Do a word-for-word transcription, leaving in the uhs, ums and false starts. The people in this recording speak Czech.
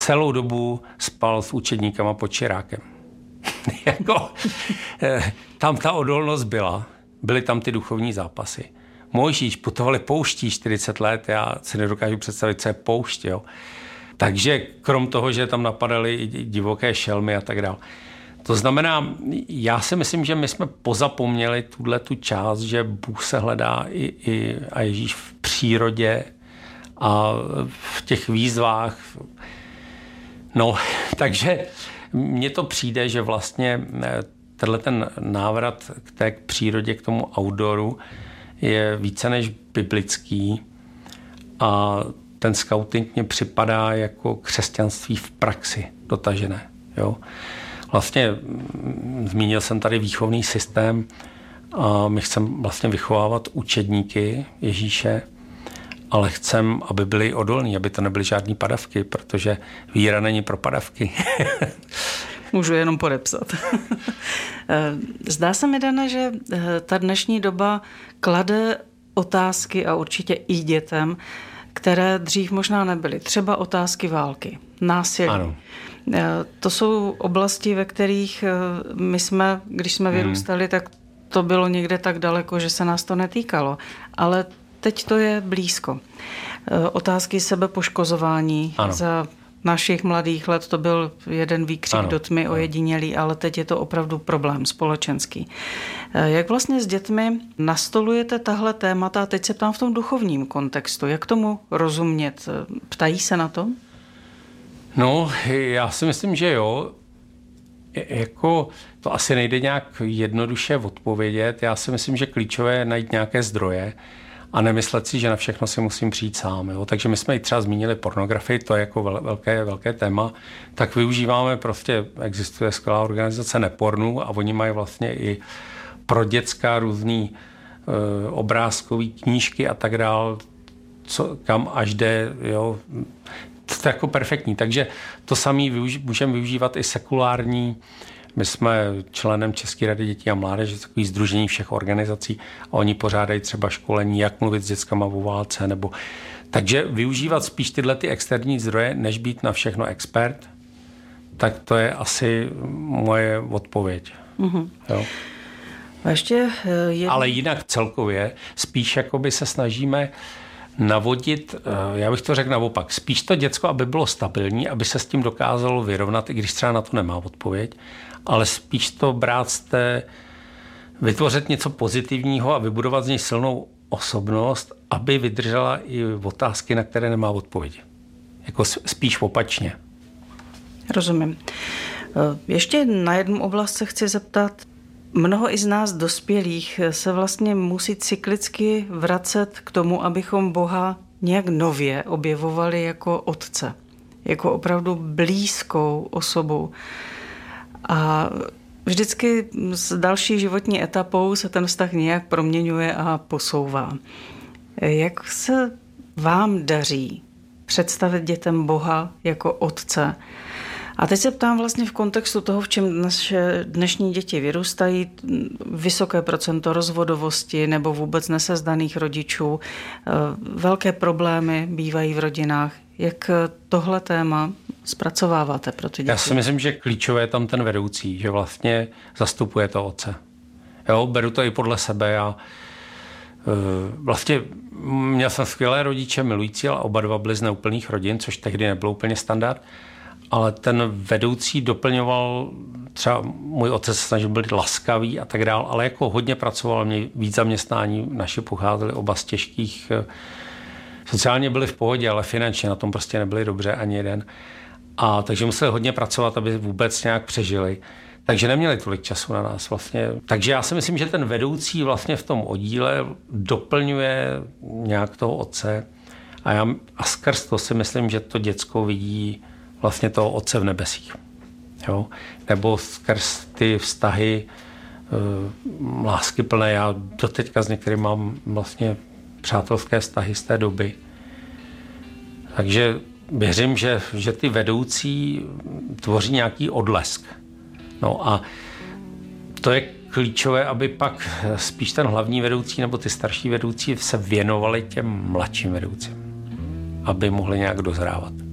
celou dobu spal s učedníkama pod Čirákem. jako, tam ta odolnost byla, byly tam ty duchovní zápasy. Mojžíš putovali pouští čtyřicet let, já si nedokážu představit, co je poušť, jo. Takže krom toho, že tam napadaly i divoké šelmy a tak dále. To znamená, já si myslím, že my jsme pozapomněli tuhle tu část, že Bůh se hledá i, i a Ježíš v přírodě a v těch výzvách. No, takže mně to přijde, že vlastně tenhle ten návrat k té přírodě, k tomu outdooru je více než biblický a ten skauting mně připadá jako křesťanství v praxi dotažené. Jo? Vlastně zmínil jsem tady výchovný systém a my chceme vlastně vychovávat učedníky Ježíše, ale chceme, aby byli odolní, aby to nebyly žádný padavky, protože víra není pro padavky. Můžu jenom podepsat. Zdá se mi, Dane, že ta dnešní doba klade otázky a určitě i dětem, které dřív možná nebyly. Třeba otázky války, násilí. Ano. To jsou oblasti, ve kterých my jsme, když jsme vyrůstali, tak to bylo někde tak daleko, že se nás to netýkalo. Ale teď to je blízko. Otázky sebepoškozování ano. za našich mladých let to byl jeden výkřik ano, do tmy ano. ojedinělý, ale teď je to opravdu problém společenský. Jak vlastně s dětmi nastolujete tahle témata? Teď se ptám v tom duchovním kontextu. Jak tomu rozumět? Ptají se na to? No, já si myslím, že jo. Jako to asi nejde nějak jednoduše odpovědět. Já si myslím, že klíčové je najít nějaké zdroje a nemyslet si, že na všechno si musím přijít sám. Jo? Takže my jsme i třeba zmínili pornografii, to je jako velké, velké téma. Tak využíváme prostě, existuje skvělá organizace Nepornu a oni mají vlastně i pro dětská různý e, obrázkový knížky a tak dál, co, kam až jde, jo. To je jako perfektní. Takže to samé využi- můžeme využívat i sekulární. My jsme členem České rady dětí a mládeže, takový sdružení všech organizací a oni pořádají třeba školení, jak mluvit s dětskama o válce. Nebo... Takže využívat spíš tyhle ty externí zdroje, než být na všechno expert, tak to je asi moje odpověď. Mm-hmm. Jo. A ještě je... Ale jinak celkově spíš jakoby se snažíme navodit, já bych to řekl naopak, spíš to děcko, aby bylo stabilní, aby se s tím dokázalo vyrovnat, i když třeba na to nemá odpověď, ale spíš to brát z té, vytvořit něco pozitivního a vybudovat z něj silnou osobnost, aby vydržela i otázky, na které nemá odpověď. Jako spíš opačně. Rozumím. Ještě na jednu oblast se chci zeptat. Mnoho i z nás dospělých se vlastně musí cyklicky vracet k tomu, abychom Boha nějak nově objevovali jako otce. Jako opravdu blízkou osobou. A vždycky s další životní etapou se ten vztah nějak proměňuje a posouvá. Jak se vám daří představit dětem Boha jako otce? A teď se ptám vlastně v kontextu toho, v čem naše dnešní děti vyrůstají, vysoké procento rozvodovosti nebo vůbec nesezdaných rodičů, velké problémy bývají v rodinách. Jak tohle téma zpracováváte pro ty děti? Já si myslím, že klíčové je tam ten vedoucí, že vlastně zastupuje to otce. Jo, beru to i podle sebe. Já vlastně měl jsem skvělé rodiče, milující, ale oba dva byli z neúplných rodin, což tehdy nebylo úplně standard. Ale ten vedoucí doplňoval, třeba můj otec se snažil být laskavý a tak dál, ale jako hodně pracoval, mě víc zaměstnání, naši pocházeli oba z těžkých, sociálně byli v pohodě, ale finančně na tom prostě nebyli dobře ani jeden. A takže museli hodně pracovat, aby vůbec nějak přežili. Takže neměli tolik času na nás vlastně. Takže já si myslím, že ten vedoucí vlastně v tom oddíle doplňuje nějak toho otce a, já, a skrz to si myslím, že to děcko vidí vlastně toho otce v nebesích. Jo? Nebo skrz ty vztahy uh, láskyplné. Já doteďka s některým mám vlastně přátelské vztahy z té doby. Takže věřím, že, že ty vedoucí tvoří nějaký odlesk. No a to je klíčové, aby pak spíš ten hlavní vedoucí nebo ty starší vedoucí se věnovali těm mladším vedoucím, aby mohli nějak dozrávat.